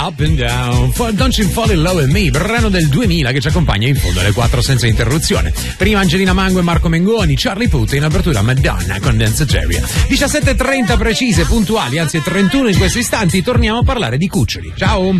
Up and Down, Don't You Fall in Love with Me, brano del 2000 che ci accompagna in fondo alle 4 senza interruzione. Prima Angelina Mango e Marco Mengoni, Charlie Puth, in apertura Madonna con Danceteria. 17:30 precise, puntuali, anzi 31 in questi istanti, torniamo a parlare di cuccioli. Ciao!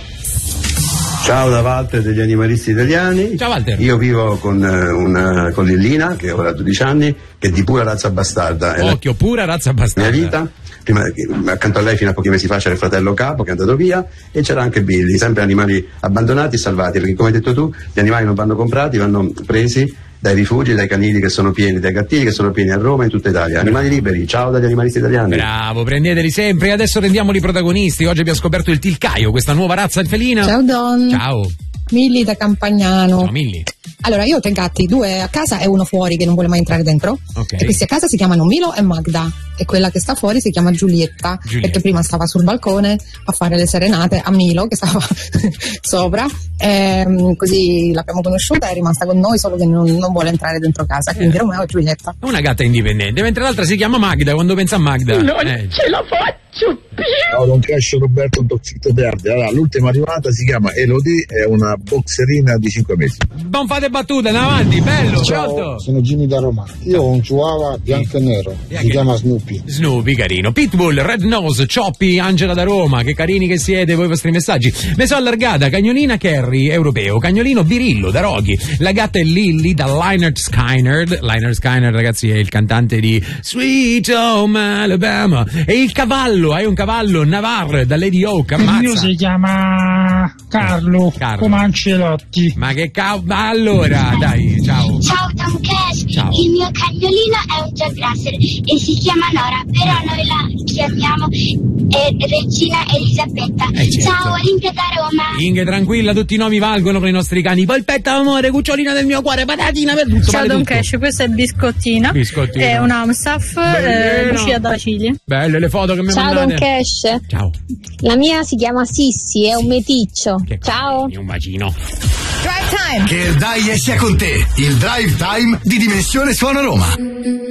Ciao da Walter degli Animalisti Italiani. Ciao Walter. Io vivo con una collina che ora ha 12 anni, che è di pura razza bastarda. Occhio, pura razza bastarda. Mia vita. Prima, accanto a lei fino a pochi mesi fa c'era il fratello Capo che è andato via, e c'era anche Billy, sempre animali abbandonati e salvati, perché come hai detto tu gli animali non vanno comprati, vanno presi dai rifugi, dai canili che sono pieni, dai gattini che sono pieni a Roma e in tutta Italia. Animali liberi, ciao dagli Animalisti Italiani. Bravo, prendeteli sempre. E adesso rendiamoli protagonisti. Oggi abbiamo scoperto il tilcaio, questa nuova razza felina. Ciao Don. Ciao. Milli da Campagnano. Ciao Milli. Allora, io ho 3 gatti, 2 a casa e uno fuori che non vuole mai entrare dentro. Okay. E questi a casa si chiamano Milo e Magda, e quella che sta fuori si chiama Giulietta, perché prima stava sul balcone a fare le serenate a Milo che stava sopra, così l'abbiamo conosciuta, è rimasta con noi, solo che non vuole entrare dentro casa, quindi Romeo e Giulietta. Una gatta indipendente, mentre l'altra si chiama Magda. Quando pensa a Magda non ce la faccio più. Ciao Don Crash, Roberto Dozzito Verde. Allora, l'ultima arrivata si chiama Elodie, è una boxerina di 5 mesi. Non fate battute, andiamo avanti, bello. Ciao, pronto? sono Jimmy da Roma. Io ho un chihuahua bianco e nero, si chiama Snoopy. Snoopy, carino. Pitbull, Red Nose, Choppy, Angela da Roma. Che carini che siete voi, i vostri messaggi. Me sono allargata, cagnolina Kerry, europeo, cagnolino Birillo da Roghi. La gatta è Lily da Lynyrd Skynyrd. Lynyrd Skynyrd, ragazzi, è il cantante di Sweet Home Alabama. E il cavallo, hai un cavallo Navarre da Lady Oak, ammazza. Il mio si chiama Carlo. Come Ancelotti. Ma che allora, dai, ciao. Ciao Tom Cash. Ciao. Il mio cagnolino è un Jack Russell e si chiama Nora, però noi la chiamiamo Regina Elisabetta. Certo. Ciao Olimpia da Roma. Inge, tranquilla, tutti i nomi valgono per i nostri cani. Polpetta amore, cucciolina del mio cuore, patatina per tutto. Ciao vale Don tutto. Cash, questa è Biscottina. Biscottina. È un Amstaff, uscita da Cile. Belle le foto che mi Ciao mandate. Don Cash. Ciao. La mia si chiama Sissi, è un meticcio. Ciao. Un bacino. Drive Time. Che il dai sia con te. Il Drive Time di Dimensione Suona Roma.